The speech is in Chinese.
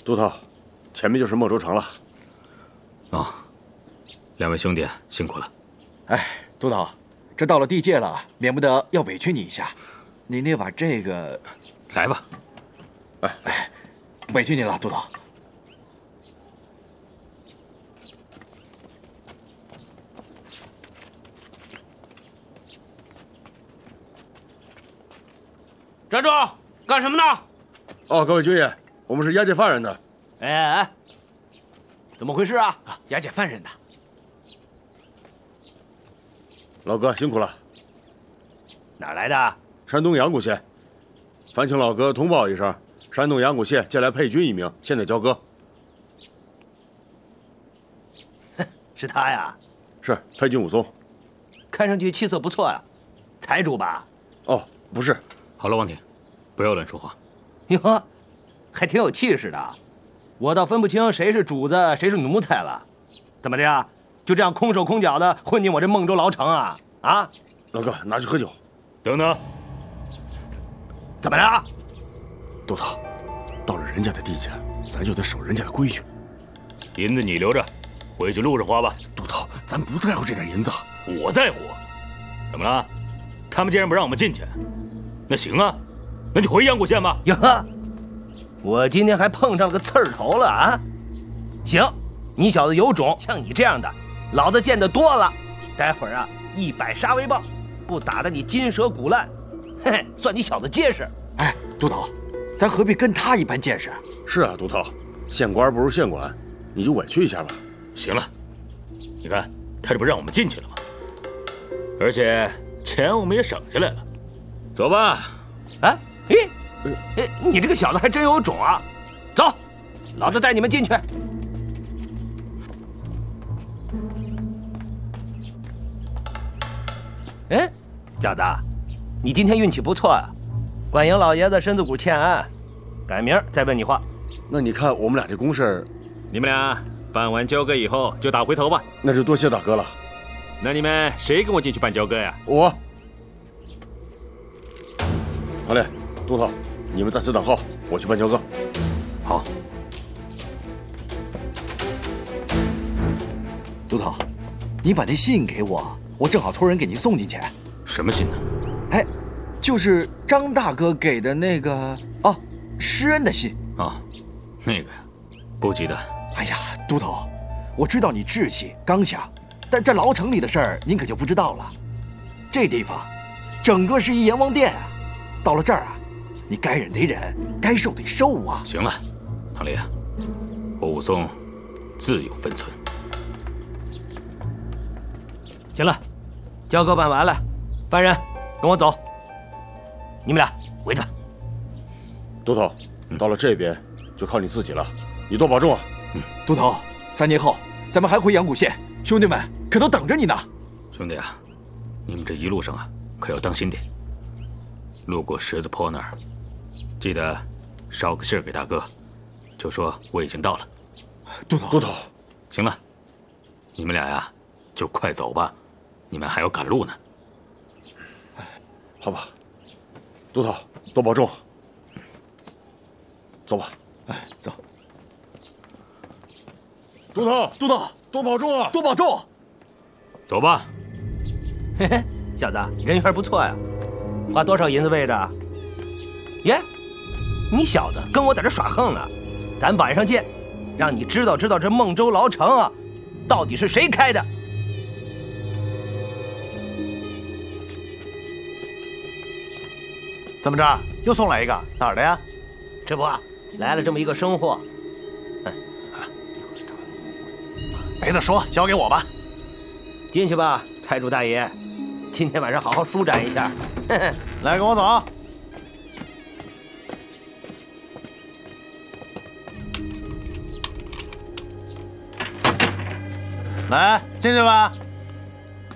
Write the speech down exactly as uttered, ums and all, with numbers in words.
杜头，前面就是孟州城了。 哦，两位兄弟辛苦了。 哎，杜头，这到了地界了，免不得要委屈你一下。你得把这个， 来吧。 哎哎，委屈你了，杜头。 站住！干什么呢？ 哦，各位军爷，我们是押解犯人的。 哎哎哎，怎么回事啊？啊，押解犯人的。 老哥辛苦了。 哪来的？ 山东阳谷县，烦请老哥通报一声，山东阳谷县借来配军一名，现在交割。 是他呀？ 是配军武松， 看上去气色不错呀，财主吧？ 哦，不是。 好了，王挺，不要乱说话。 哟，还挺有气势的。我倒分不清谁是主子，谁是奴才了。怎么的呀？就这样空手空脚的混进我这孟州牢城啊？啊！ 老哥，拿去喝酒。 等等， 怎么了？ 杜头，到了人家的地界，咱就得守人家的规矩。 银子你留着，回去路上花吧。 杜头，咱不在乎这点银子。 我在乎。怎么了？他们既然不让我们进去，那行啊，那就回阳谷县吧。 哟呵，我今天还碰上了个刺儿头了啊！行，你小子有种，像你这样的，老子见得多了。待会儿啊，一百杀为棒，不打得你筋折骨烂，嘿嘿，算你小子结实。 哎，杜头，咱何必跟他一般见识？ 是啊，杜头，县官不如县管，你就委屈一下吧。 行了，你看他这不让我们进去了吗？而且钱我们也省下来了。走吧。 啊，咦，哎，你这个小子还真有种啊！走，老子带你们进去。哎，小子，你今天运气不错啊！管营老爷子身子骨欠安，改明儿再问你话。 那你看我们俩这公事， 你们俩办完交割以后就打回头吧。 那就多谢大哥了。 那你们谁跟我进去办交割呀？ 我。好嘞，杜头，你们在此等候，我去办交割。 好。 杜头，你把那信给我，我正好托人给您送进去。 什么信呢？ 哎，就是张大哥给的那个哦，施恩的信。 啊，那个呀，不急的。 哎呀，杜头，我知道你志气刚强，但这牢城里的事儿您可就不知道了。这地方，整个是一阎王殿啊！到了这儿啊，你该忍得忍，该受得受啊！ 行了，唐丽啊，我武松自有分寸。 行了，交割办完了，犯人跟我走。你们俩围着。 杜头，到了这边就靠你自己了，你多保重啊！ 嗯，杜头，三年后咱们还回阳谷县，兄弟们可都等着你呢。 兄弟啊，你们这一路上啊，可要当心点。路过十字坡那儿，记得捎个信儿给大哥，就说我已经到了。 杜头， 杜头， 行了，你们俩呀，就快走吧，你们还要赶路呢。 好吧，杜头，多保重。走吧。 哎，走。 杜头， 杜头， 多保重啊！ 多保重。 走吧。 嘿嘿，小子人缘不错呀，花多少银子喂的？耶，你小子跟我在这耍横呢，咱晚上见，让你知道知道这孟州牢城啊，到底是谁开的。 怎么着，又送来一个哪儿的呀？ 这不，来了这么一个生货。嗯， 没得说，交给我吧。 进去吧，财主大爷，今天晚上好好舒展一下。 来，跟我走。来，进去吧。